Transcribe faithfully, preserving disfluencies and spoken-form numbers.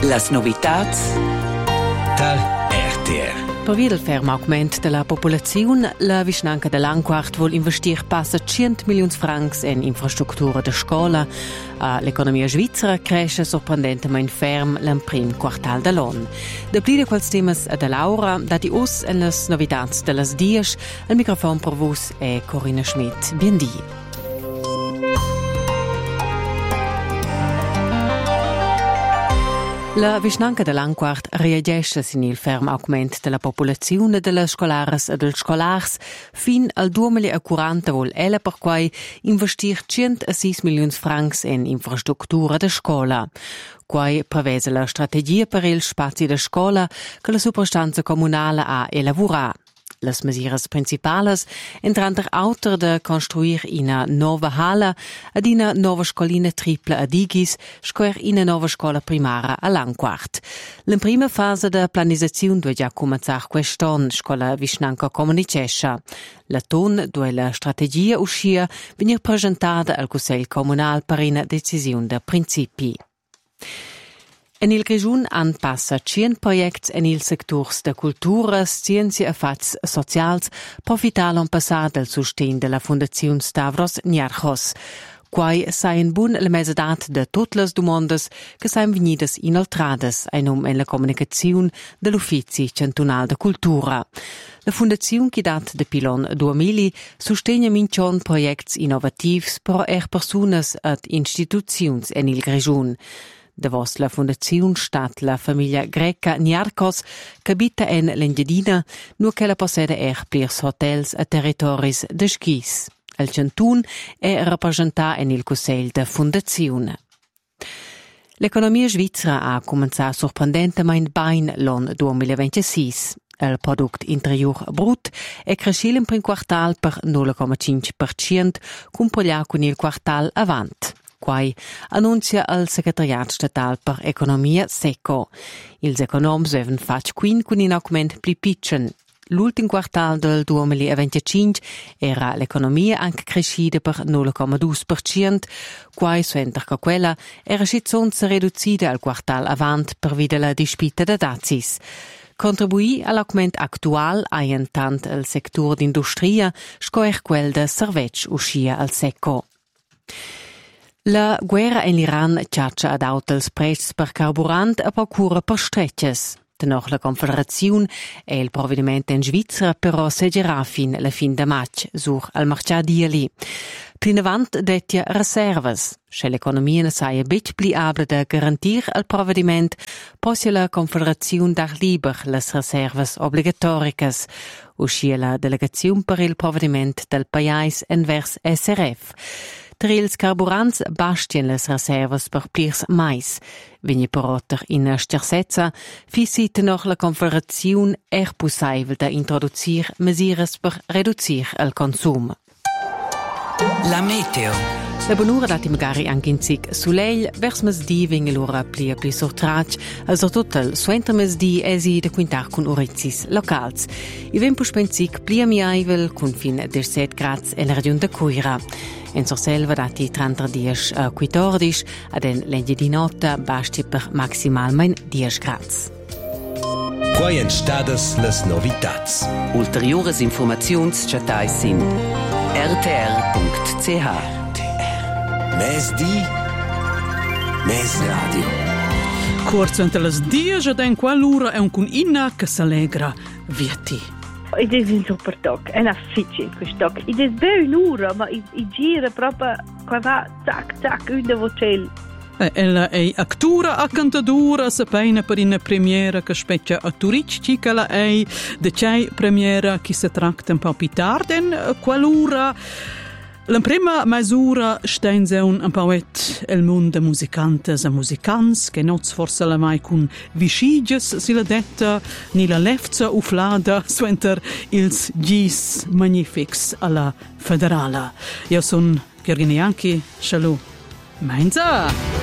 Las novitats tal R T R. Per via del ferm augment della popolazione, la Vischnanca dell'Anquart vuol investir passa cento milioni francs in infrastruttura de scuola. Uh, l'economia svizzera cresce sorprendentemente ferm l'an prim quartal dell'anno. Da pli de quels temas a de Laura, dati us en las novitats de las dies, il microfono per vos è Corinna Schmidt. Bienvenue. La Vischnanca dell'Anquart reagisce sin il ferm augment della popolazione delle scolares e dels scolars. Fin al duemilaquaranta vuol ella per quai investir centosei milioni francs in infrastruttura de scola. Quai prevede la strategia per il spazi de scola che la superstanza comunale ha elaborato. Las mesures principales entran der autor de construir una nova hala ad una nova scolina tripla a Digis, scoer una nova scola primara a Lanquart. La prima fase de planizazione dove già cominciar quest'anno, scola Vischnanca comunicescia. La ton dove la strategia uscia venir presentata al Consiglio Comunale per una decisione de principi. En il Grigiun han passa cien projects en il sectors de cultura, scienze e fats socials, profitalan passar del sustegn de la Fundazione Stavros Niarchos. Quai sain bun la mesedat de tutte le domandas che sain venidas inoltrades ai nom en la comunicazione dell'Uffizi Centunal de Cultura. La Fundazione che dat de pilon duemila sustegna mincion projects innovativs pro er personas ad instituzions en il Grigiun. Davos la Fundazione stat la famiglia greca Niarchos che abita en l'Engiadina, nur che la possede er plirs hotels a territoris de skis. Il cantun è rappresentato en il Consiglio de Fundazione. L'economia svizzera ha cominciato sorprendentemente bene l'anno duemilaventisei. Il prodotto interior brut è cresciuto in primo quartal per zero virgola cinque per cento, compagliato con il quartal avanti. Quai annuncia il Segretariat Statal per Economia SECO. Ils economs avevan fatto quin con un augment pli piccin. L'ultimo quartal del duemilaventicinque era l'economia anche crescita per zero virgola due per cento, quai suenter che quella era schizzonza riducida al quartal avant per via della dispita de dazis. Contribuì all'augment actual ein tant il sector d'industria, scoer quel de servetsch uscia al SECO. La guerra in Iran ciaccia ad autels prezzi per carburant e procura per strecces. Dennoch la Confederazione e il provvedimento in Svizzera però seggerà fin la fin de maig sur al marcià dieli. Plinavant detja reserves. Se l'economia ne saia bit pli able de garantir al provvediment, possia la Confederazione dar liber les reserves obligatoricas. Uscia la delegazione per il provvediment del pajais envers S R F. Tra ils carburants bastien les reserves per plirs mais. Vegni perotter in sterzezza, fissit noch la Confederazione er possibile da introducir mesures per reducir il consum. La meteo. La bonura dati magari anche in sig suleil, vers mesdi vinge l'ora plia pli sortrac, also total suenter mesdi esi de quintar con orizis locals. I vempo spenzig plia miaivel con fin diciassette grads en la regione de Coira. En Sorselva dati trenta dies a quattordici, ad en l'engi di notte basti per maximalmein dieci grads. Quai en stadas las novitats. Ulteriores informaziuns chatais sin r t r punct c h. Mes di, mes radio. Corso entre las dies ed en quell'ora è un con inna che s'allegra vieti. Ed è un super toc, è una ficci questo toc. Ed è ben un'ora, ma i gira proprio qua va, tac, tac, una vocel. Ella è actura a cantadura sapena per una premiera che specchia a turisti che la è de c'è premiera che si tratta un po' più tardi in quell'ora. La prima misura stenze un po' il mondo de musicantes e musicants che non forse la mai con visciges si la detta ni la lefza uflada suenter ils gis magnifics alla federala. Io son Gheorghe Neanchi, shalom. Mainza!